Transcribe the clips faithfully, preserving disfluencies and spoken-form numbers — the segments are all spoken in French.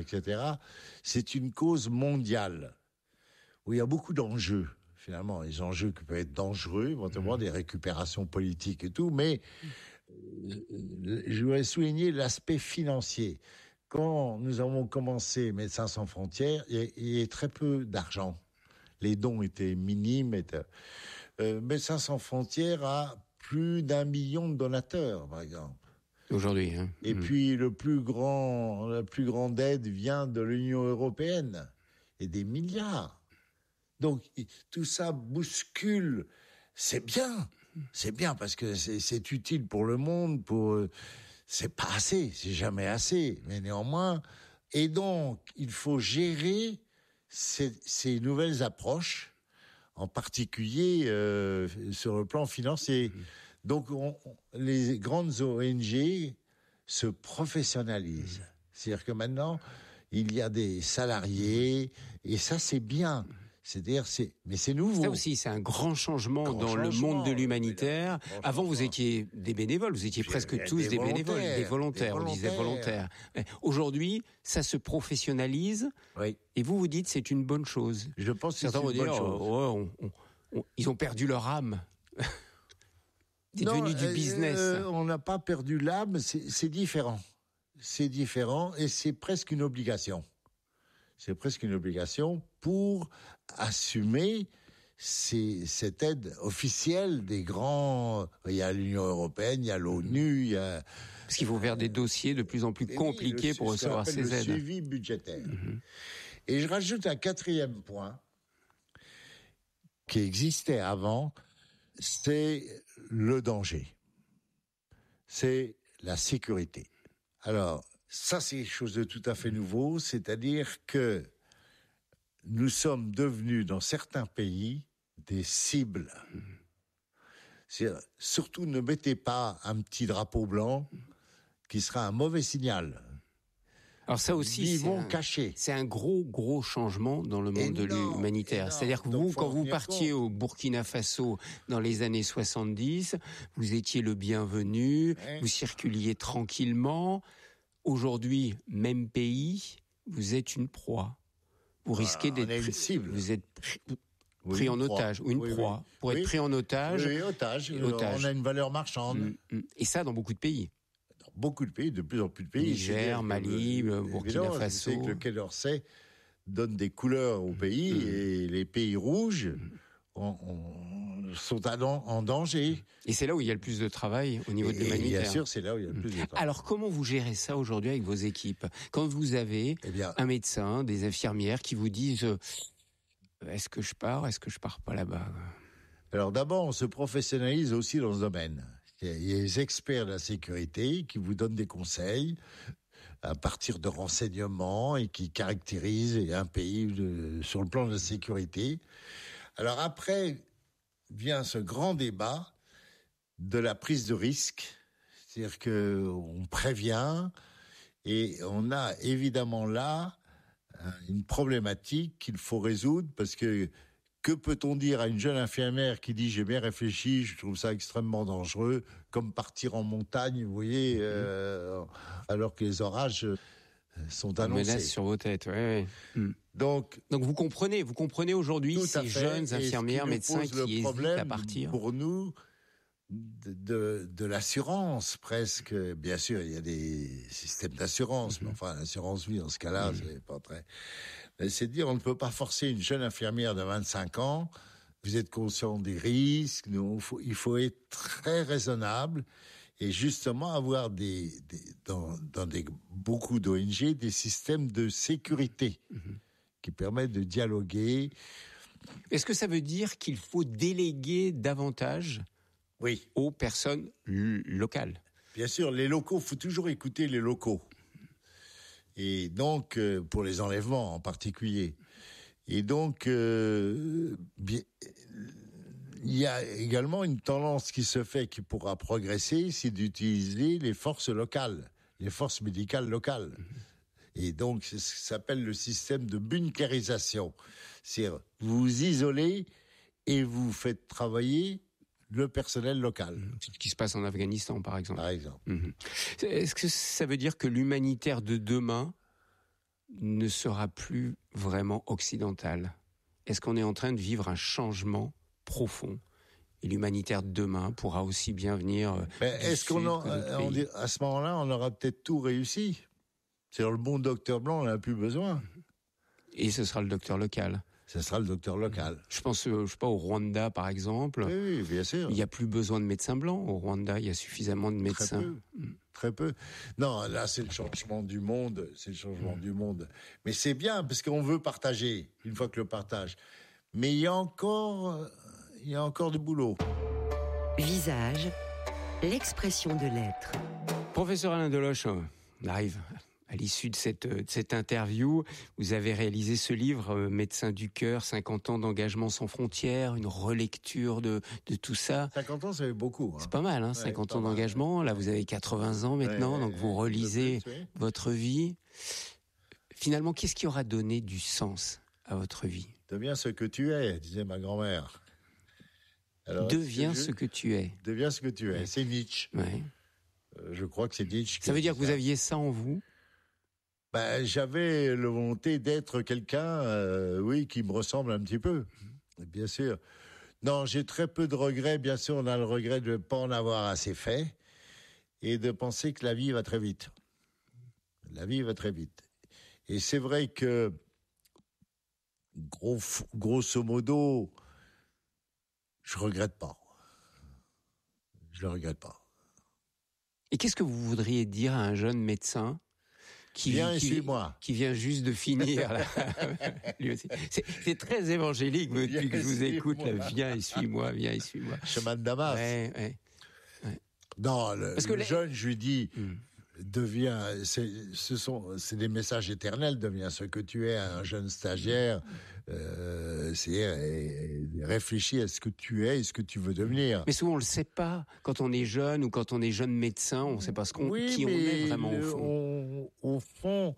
et cetera. C'est une cause mondiale où il y a beaucoup d'enjeux. Finalement, les enjeux qui peuvent être dangereux, éventuellement des récupérations politiques et tout, mais euh, je voudrais souligner l'aspect financier. Quand nous avons commencé Médecins sans frontières, il y, a, il y a très peu d'argent. Les dons étaient minimes. Étaient... Euh, Médecins sans frontières a plus d'un million de donateurs, par exemple. Aujourd'hui, hein. Et mmh. puis le plus grand, la plus grande aide vient de l'Union européenne et des milliards. Donc, tout ça bouscule. C'est bien. C'est bien parce que c'est, c'est utile pour le monde, pour, euh, c'est pas assez, c'est jamais assez. Mais néanmoins, et donc, il faut gérer ces, ces nouvelles approches, en particulier, euh, sur le plan financier. Mmh. Donc, on, on, les grandes O N G se professionnalisent. Mmh. C'est-à-dire que maintenant, il y a des salariés, et ça, c'est bien. C'est-à-dire, c'est, mais c'est nouveau. Ça aussi, c'est un grand changement grand dans changement, le monde de l'humanitaire. Avant, vous changement. étiez des bénévoles, vous étiez presque des, tous des, des bénévoles, des volontaires, des on disait volontaires. Aujourd'hui, ça se professionnalise. Oui. Et vous vous dites, c'est une bonne chose. Je pense que certains c'est une bonne dire, chose. Oh, on, on, on, ils ont perdu leur âme. C'est non, devenu du euh, business. Euh, on n'a pas perdu l'âme, c'est, c'est différent. C'est différent et c'est presque une obligation. C'est presque une obligation pour assumer ces, cette aide officielle des grands... Il y a l'Union européenne, il y a l'ONU, il y a... Parce qu'il faut faire des dossiers de plus en plus compliqués oui, le, pour recevoir ces le aides. Le suivi budgétaire. Mm-hmm. Et je rajoute un quatrième point qui existait avant, c'est le danger. C'est la sécurité. Alors, ça, c'est quelque chose de tout à fait nouveau, c'est-à-dire que nous sommes devenus, dans certains pays, des cibles. C'est, surtout, ne mettez pas un petit drapeau blanc qui sera un mauvais signal. Alors ça aussi, Ils c'est vont un, cacher. C'est un gros, gros changement dans le monde énorme, de l'humanitaire. Énorme. C'est-à-dire que Donc, vous, quand vous partiez compte. au Burkina Faso dans les années soixante-dix, vous étiez le bienvenu, ouais. vous circuliez tranquillement. Aujourd'hui, même pays, vous êtes une proie. Vous voilà, risquez d'être une cible. Vous êtes pris oui, en otage ou une oui, proie. Oui. Pour oui. être pris en otage. Oui, otage. otage. On a une valeur marchande. Et ça, dans beaucoup de pays. Dans beaucoup de pays, de plus en plus de pays. Niger, Mali, le, Burkina Faso. C'est que le Quai d'Orsay donne des couleurs au pays mmh. et les pays rouges mmh. on, on, sont en danger. Et c'est là où il y a le plus de travail au niveau et, de l'humanitaire. Bien sûr, c'est là où il y a le plus de travail. Alors, comment vous gérez ça aujourd'hui avec vos équipes ? Quand vous avez eh bien, un médecin, des infirmières qui vous disent « Est-ce que je pars ? Est-ce que je pars pas là-bas ?» Alors d'abord, on se professionnalise aussi dans ce domaine. Il y a les experts de la sécurité qui vous donnent des conseils à partir de renseignements et qui caractérisent un pays de, sur le plan de la sécurité. Alors après vient ce grand débat de la prise de risque, c'est-à-dire que on prévient et on a évidemment là une problématique qu'il faut résoudre parce que que peut-on dire à une jeune infirmière qui dit « j'ai bien réfléchi, je trouve ça extrêmement dangereux », comme partir en montagne, vous voyez, euh, alors que les orages sont annoncés. Menace sur vos têtes, oui. oui. Mm. Donc, Donc vous comprenez, vous comprenez aujourd'hui ces jeunes infirmières, médecins qui hésitent à partir. Pour nous, de, de, de l'assurance presque. Bien sûr, il y a des systèmes d'assurance, mm-hmm. mais enfin l'assurance vie, dans ce cas-là, mm-hmm. c'est pas très... Mais c'est de dire, on ne peut pas forcer une jeune infirmière de vingt-cinq ans, vous êtes conscient des risques, nous, il faut, il faut être très raisonnable et justement avoir des, des dans, dans des, beaucoup d'O N G, des systèmes de sécurité mm-hmm. qui permettent de dialoguer. Est-ce que ça veut dire qu'il faut déléguer davantage oui. aux personnes l- locales ? Bien sûr, les locaux, il faut toujours écouter les locaux. Et donc, euh, pour les enlèvements en particulier. Et donc, euh, bien, il y a également une tendance qui se fait, qui pourra progresser, c'est d'utiliser les forces locales, les forces médicales locales. Et donc, c'est ce qui s'appelle le système de bunkérisation. C'est-à-dire, vous vous isolez et vous faites travailler le personnel local. C'est ce qui se passe en Afghanistan, par exemple. Par exemple. Mmh. Est-ce que ça veut dire que l'humanitaire de demain ne sera plus vraiment occidental? Est-ce qu'on est en train de vivre un changement profond? Et l'humanitaire de demain pourra aussi bien venir. Ben, est-ce qu'on a, on dit, à ce moment-là, on aura peut-être tout réussi? C'est le bon docteur blanc, on n'en a plus besoin. Et ce sera le docteur local. Ce sera le docteur local. Je pense, je sais pas, au Rwanda, par exemple. Oui, oui, bien sûr. Il n'y a plus besoin de médecins blancs. Au Rwanda, il y a suffisamment de médecins. Très peu. Très peu. Non, là, c'est le changement du monde. C'est le changement mmh. du monde. Mais c'est bien, parce qu'on veut partager, une fois que le partage. Mais il y a encore, il y a encore du boulot. Visage, l'expression de l'être. Professeur Alain Deloche, on arrive à l'issue de cette, de cette interview. Vous avez réalisé ce livre, Médecin du cœur, cinquante ans d'engagement sans frontières, une relecture de, de tout ça. cinquante ans, ça fait beaucoup. Hein. C'est pas mal, hein, ouais, cinquante ans d'engagement. Là, vous avez quatre-vingts ans maintenant, ouais, donc vous relisez plus, oui. votre vie. Finalement, qu'est-ce qui aura donné du sens à votre vie? Deviens ce que tu es, disait ma grand-mère. Alors, deviens ce que tu es. Deviens ce que tu es. Ouais. C'est Nietzsche. Ouais. Euh, je crois que c'est Nietzsche. Ça veut dire que vous aviez ça en vous? Ben, j'avais la volonté d'être quelqu'un, euh, oui, qui me ressemble un petit peu, bien sûr. Non, j'ai très peu de regrets. Bien sûr, on a le regret de ne pas en avoir assez fait et de penser que la vie va très vite. La vie va très vite. Et c'est vrai que, gros, grosso modo, je regrette pas. Je le regrette pas. Et qu'est-ce que vous voudriez dire à un jeune médecin qui, viens qui, et suis-moi. qui vient juste de finir là. Lui aussi. C'est, c'est très évangélique depuis viens que je vous écoute. Là, viens et suis-moi, viens et suis-moi. Chemin de Damas. Ouais, ouais, ouais. Non, le, Parce que le les... jeune, je lui dis, hum. deviens, c'est, ce sont, c'est des messages éternels. Deviens ce que tu es, un jeune stagiaire. Euh, c'est euh, réfléchis à ce que tu es et ce que tu veux devenir. Mais souvent on le sait pas quand on est jeune ou quand on est jeune médecin, on sait pas ce qu'on, oui, qui on est vraiment le, au fond. On, au fond,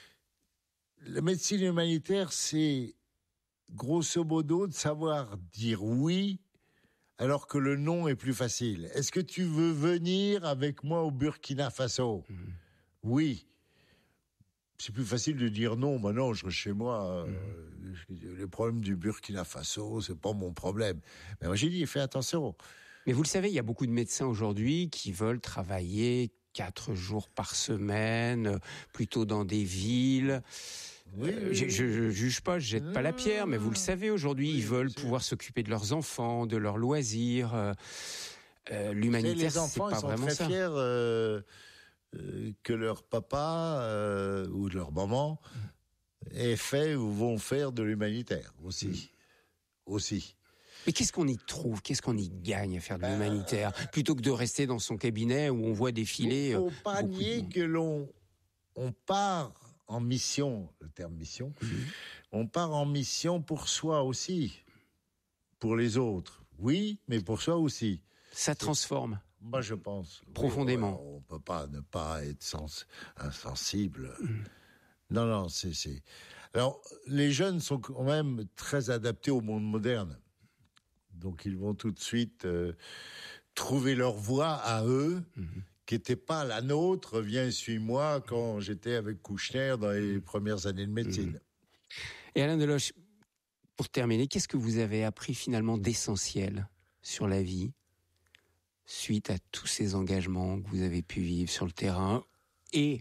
la médecine humanitaire, c'est grosso modo de savoir dire oui alors que le non est plus facile. Est-ce que tu veux venir avec moi au Burkina Faso? mmh. Oui. C'est plus facile de dire non, bah non, je reste chez moi. Mmh. Euh, les problèmes du Burkina Faso, c'est pas mon problème. Mais moi, j'ai dit, fais attention. Mais vous le savez, il y a beaucoup de médecins aujourd'hui qui veulent travailler quatre jours par semaine, plutôt dans des villes. Oui, euh, je, je, je juge pas, je jette non, pas la pierre, mais vous le savez, aujourd'hui, oui, ils veulent pouvoir s'occuper de leurs enfants, de leurs loisirs. Euh, euh, l'humanitaire, c'est, c'est pas ils sont vraiment très ça. Fiers, euh... que leur papa euh, ou leur maman aient fait ou vont faire de l'humanitaire aussi. Mmh. aussi. Mais qu'est-ce qu'on y trouve? Qu'est-ce qu'on y gagne à faire de ben, l'humanitaire plutôt que de rester dans son cabinet où on voit défiler? Il ne faut pas nier de... que l'on on part en mission, le terme mission, mmh. on part en mission pour soi aussi, pour les autres. Oui, mais pour soi aussi. Ça transforme. Moi, je pense. Profondément. Oui, on ne peut pas ne pas être sens, insensible. Mmh. Non, non, c'est, c'est... Alors, les jeunes sont quand même très adaptés au monde moderne. Donc, ils vont tout de suite euh, trouver leur voie à eux, mmh. qui n'était pas la nôtre, viens, suis-moi, quand j'étais avec Kouchner dans les premières années de médecine. Mmh. Et Alain Deloche, pour terminer, qu'est-ce que vous avez appris finalement d'essentiel sur la vie suite à tous ces engagements que vous avez pu vivre sur le terrain et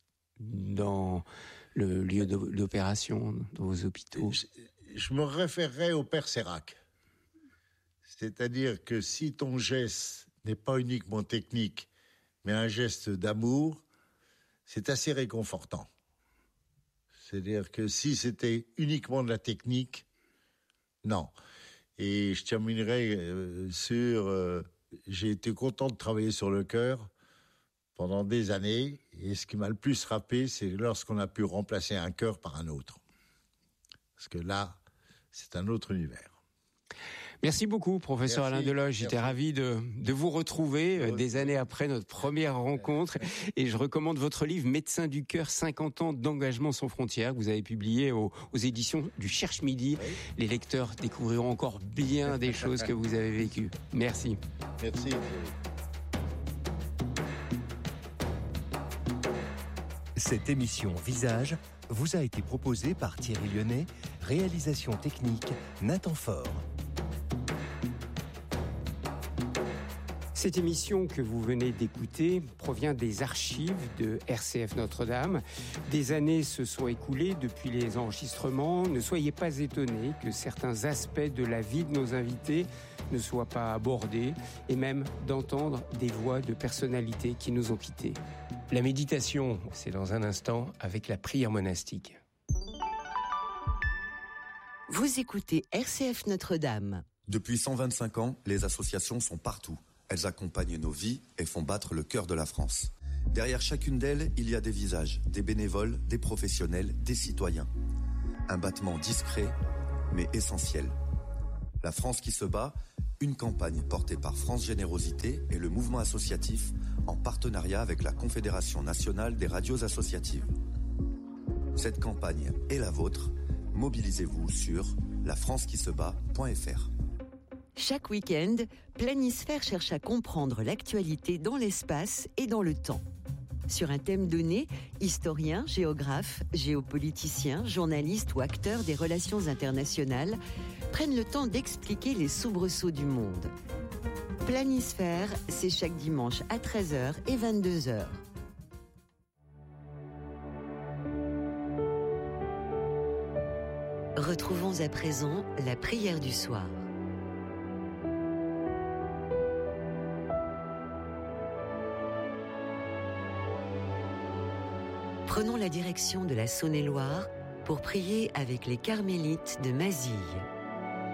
dans le lieu d'opération, dans vos hôpitaux? Je, je me référerais au Père Sérac. C'est-à-dire que si ton geste n'est pas uniquement technique, mais un geste d'amour, c'est assez réconfortant. C'est-à-dire que si c'était uniquement de la technique, non. Et je terminerai euh, sur... Euh, j'ai été content de travailler sur le cœur pendant des années. Et ce qui m'a le plus frappé, c'est lorsqu'on a pu remplacer un cœur par un autre. Parce que là, c'est un autre univers. Merci beaucoup, professeur Merci. Alain Deloche. J'étais Merci. ravi de, de vous retrouver euh, des années après notre première rencontre. Et je recommande votre livre Médecin du cœur, cinquante ans d'engagement sans frontières, que vous avez publié aux, aux éditions du Cherche Midi. Oui. Les lecteurs découvriront encore bien des choses que vous avez vécues. Merci. Merci. Cette émission Visage vous a été proposé par Thierry Lyonnais, réalisation technique Nathan Faure. Cette émission que vous venez d'écouter provient des archives de R C F Notre-Dame. Des années se sont écoulées depuis les enregistrements. Ne soyez pas étonnés que certains aspects de la vie de nos invités ne soient pas abordés et même d'entendre des voix de personnalités qui nous ont quittés. La méditation, c'est dans un instant avec la prière monastique. Vous écoutez R C F Notre-Dame. Depuis cent vingt-cinq ans, les associations sont partout. Elles accompagnent nos vies et font battre le cœur de la France. Derrière chacune d'elles, il y a des visages, des bénévoles, des professionnels, des citoyens. Un battement discret, mais essentiel. La France qui se bat, une campagne portée par France Générosité et le mouvement associatif en partenariat avec la Confédération nationale des radios associatives. Cette campagne est la vôtre. Mobilisez-vous sur la france qui se bat point f r. Chaque week-end, Planisphère cherche à comprendre l'actualité dans l'espace et dans le temps. Sur un thème donné, historiens, géographes, géopoliticiens, journalistes ou acteurs des relations internationales prennent le temps d'expliquer les soubresauts du monde. Planisphère, c'est chaque dimanche à treize heures et vingt-deux heures. Retrouvons à présent la prière du soir. Prenons la direction de la Saône-et-Loire pour prier avec les carmélites de Mazille.